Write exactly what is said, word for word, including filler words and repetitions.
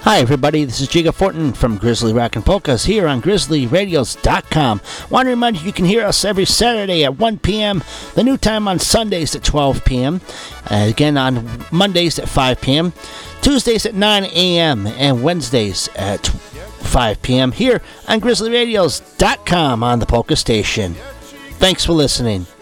Hi, everybody. This is Jiga Fortin from Grizzly Rock and Polkas here on Grizzly Radios dot com. Want to remind you, you can hear us every Saturday at one p.m., the new time on Sundays at twelve p.m., uh, again on Mondays at five p.m., Tuesdays at nine a.m., and Wednesdays at five p.m. here on Grizzly Radios dot com on the Polka Station. Thanks for listening.